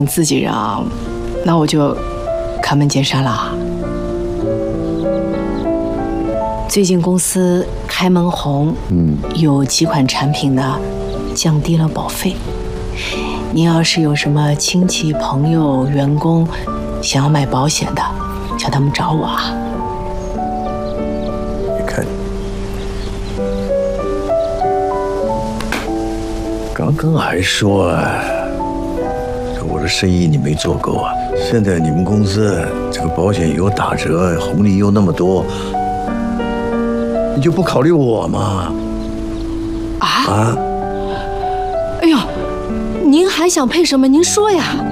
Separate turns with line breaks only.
自己人啊，那我就开门见山了。最近公司开门红，有几款产品呢降低了保费。您要是有什么亲戚、朋友、员工想要买保险的，叫他们找我啊。
你看，刚刚还说我的生意你没做够啊，现在你们公司这个保险有打折，红利又那么多，你就不考虑我吗？
啊？哎呦，您还想配什么？您说呀。